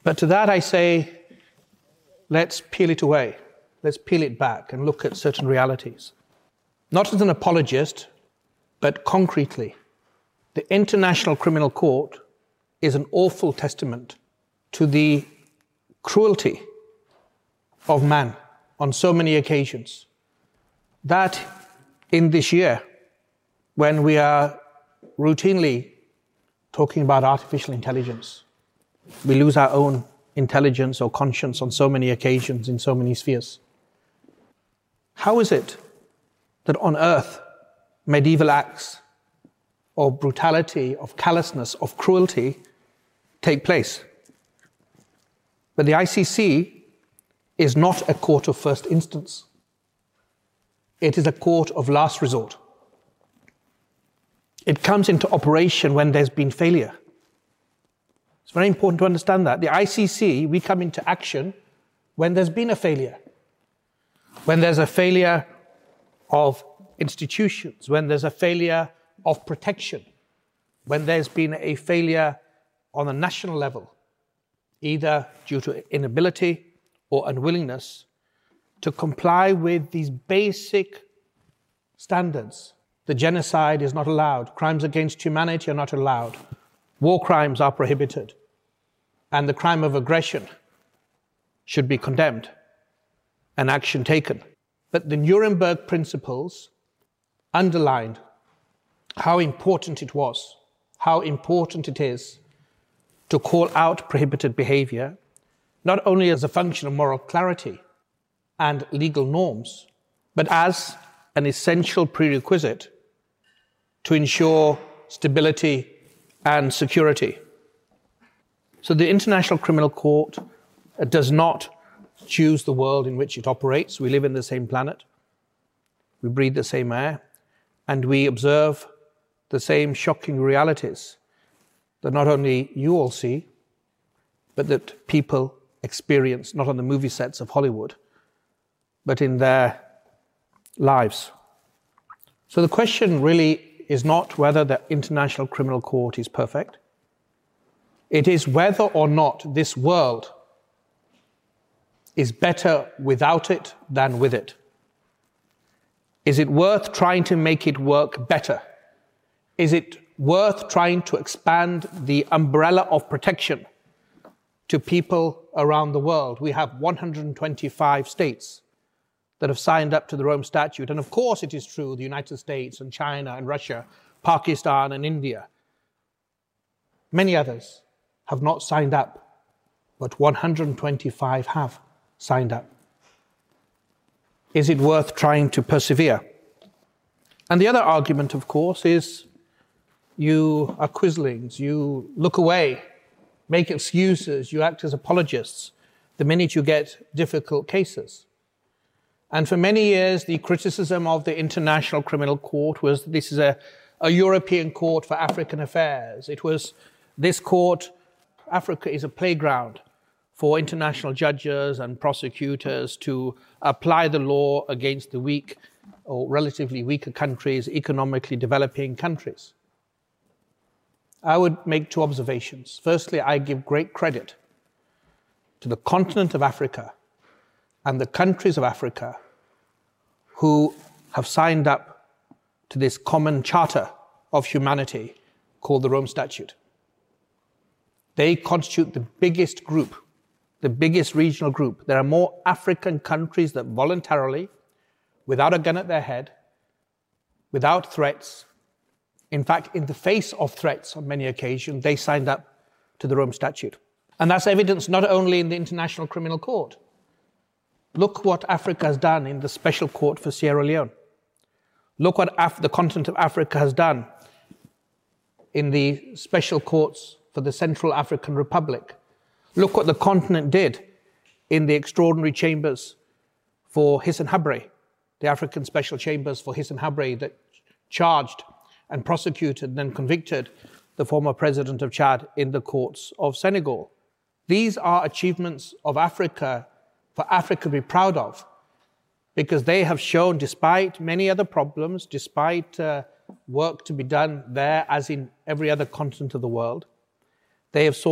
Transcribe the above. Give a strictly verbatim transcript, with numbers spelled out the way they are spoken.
But to that I say, let's peel it away. Let's peel it back and look at certain realities. Not as an apologist, but concretely. The International Criminal Court is an awful testament to the cruelty of man on so many occasions. That in this year, when we are routinely talking about artificial intelligence, we lose our own intelligence or conscience on so many occasions in so many spheres. How is it that on earth medieval acts of brutality, of callousness, of cruelty take place? But the I C C is not a court of first instance. It is a court of last resort. It comes into operation when there's been failure. It's very important to understand that. The I C C, we come into action when there's been a failure. When there's a failure of institutions, when there's a failure of protection, when there's been a failure on a national level, either due to inability or unwillingness to comply with these basic standards. The genocide is not allowed. Crimes against humanity are not allowed. War crimes are prohibited. And the crime of aggression should be condemned and action taken. But the Nuremberg principles underlined how important it was, how important it is to call out prohibited behavior, not only as a function of moral clarity and legal norms, but as an essential prerequisite to ensure stability and security. So the International Criminal Court does not choose the world in which it operates. We live in the same planet, we breathe the same air, and we observe the same shocking realities that not only you all see, but that people experience not on the movie sets of Hollywood, but in their lives. So the question really is not whether the International Criminal Court is perfect. It is whether or not this world is better without it than with it. Is it worth trying to make it work better? Is it worth trying to expand the umbrella of protection to people around the world? We have one hundred twenty-five states that have signed up to the Rome Statute. And of course it is true, the United States and China and Russia, Pakistan and India, many others have not signed up, but one hundred twenty-five have signed up. Is it worth trying to persevere? And the other argument, of course, is you are quislings, you look away, make excuses, you act as apologists the minute you get difficult cases. And for many years, the criticism of the International Criminal Court was that this is a, a European court for African affairs. It was this court, Africa is a playground for international judges and prosecutors to apply the law against the weak or relatively weaker countries, economically developing countries. I would make two observations. Firstly, I give great credit to the continent of Africa and the countries of Africa who have signed up to this common charter of humanity called the Rome Statute. They constitute the biggest group, the biggest regional group. There are more African countries that voluntarily, without a gun at their head, without threats, in fact, in the face of threats on many occasions, they signed up to the Rome Statute. And that's evidenced not only in the International Criminal Court. Look what Africa has done in the Special Court for Sierra Leone. Look what Af- the continent of Africa has done in the special courts for the Central African Republic. Look what the continent did in the extraordinary chambers for Hiss and Habre, the African special chambers for Hiss and Habre that charged and prosecuted and then convicted the former president of Chad in the courts of Senegal. These are achievements of Africa for Africa to be proud of, because they have shown, despite many other problems, despite uh, work to be done there as in every other continent of the world, they have sought